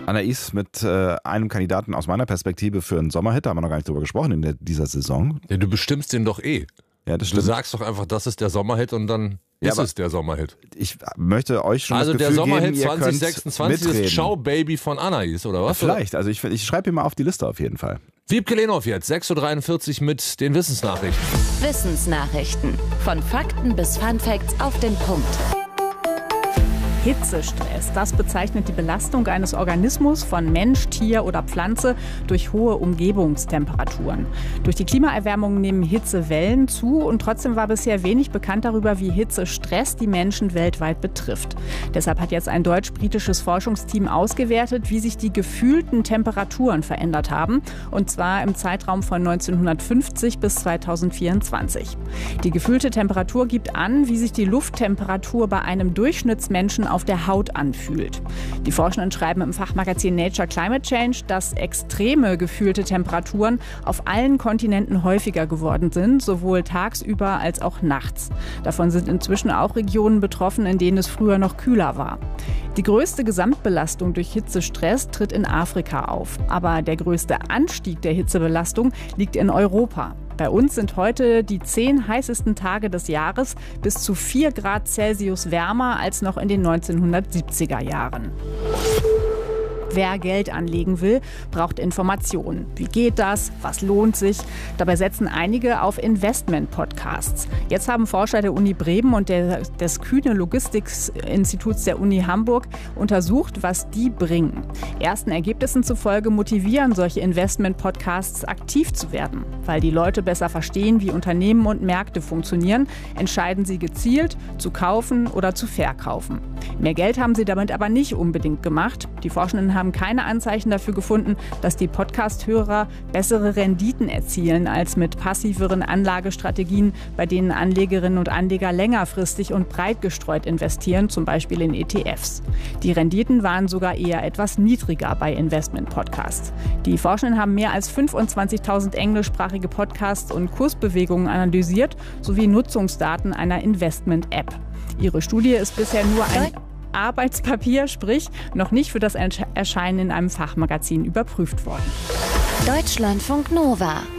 Anais mit einem Kandidaten aus meiner Perspektive für einen Sommerhit, da haben wir noch gar nicht drüber gesprochen in dieser Saison. Ja, du bestimmst den doch eh. Ja, das Du stimmt. sagst doch einfach, das ist der Sommerhit und dann ist es der Sommerhit. Ich möchte euch schon Also das der Gefühl Sommerhit geben, ihr könnt 2026 mitreden. ist Ciao Baby von Anais, oder was? Vielleicht, also ich schreibe ihn mal auf die Liste auf jeden Fall. Wiebke Lehnhoff jetzt, 6.43 Uhr mit den Wissensnachrichten. Wissensnachrichten. Von Fakten bis Funfacts auf den Punkt. Hitzestress, das bezeichnet die Belastung eines Organismus von Mensch, Tier oder Pflanze durch hohe Umgebungstemperaturen. Durch die Klimaerwärmung nehmen Hitzewellen zu und trotzdem war bisher wenig bekannt darüber, wie Hitzestress die Menschen weltweit betrifft. Deshalb hat jetzt ein deutsch-britisches Forschungsteam ausgewertet, wie sich die gefühlten Temperaturen verändert haben, und zwar im Zeitraum von 1950 bis 2024. Die gefühlte Temperatur gibt an, wie sich die Lufttemperatur bei einem Durchschnittsmenschen auf der Haut anfühlt. Die Forschenden schreiben im Fachmagazin Nature Climate Change, dass extreme gefühlte Temperaturen auf allen Kontinenten häufiger geworden sind, sowohl tagsüber als auch nachts. Davon sind inzwischen auch Regionen betroffen, in denen es früher noch kühler war. Die größte Gesamtbelastung durch Hitzestress tritt in Afrika auf. Aber der größte Anstieg der Hitzebelastung liegt in Europa. Bei uns sind heute die 10 heißesten Tage des Jahres bis zu 4 Grad Celsius wärmer als noch in den 1970er Jahren. Wer Geld anlegen will, braucht Informationen. Wie geht das? Was lohnt sich? Dabei setzen einige auf Investment-Podcasts. Jetzt haben Forscher der Uni Bremen und des Kühne Logistics-Instituts der Uni Hamburg untersucht, was die bringen. Ersten Ergebnissen zufolge motivieren solche Investment-Podcasts, aktiv zu werden. Weil die Leute besser verstehen, wie Unternehmen und Märkte funktionieren, entscheiden sie gezielt, zu kaufen oder zu verkaufen. Mehr Geld haben sie damit aber nicht unbedingt gemacht. Die Forschenden haben keine Anzeichen dafür gefunden, dass die Podcast-Hörer bessere Renditen erzielen als mit passiveren Anlagestrategien, bei denen Anlegerinnen und Anleger längerfristig und breit gestreut investieren, zum Beispiel in ETFs. Die Renditen waren sogar eher etwas niedriger bei Investment-Podcasts. Die Forschenden haben mehr als 25.000 englischsprachige Podcasts und Kursbewegungen analysiert, sowie Nutzungsdaten einer Investment-App. Ihre Studie ist bisher nur ein Arbeitspapier, sprich noch nicht für das Erscheinen in einem Fachmagazin überprüft worden. Deutschlandfunk Nova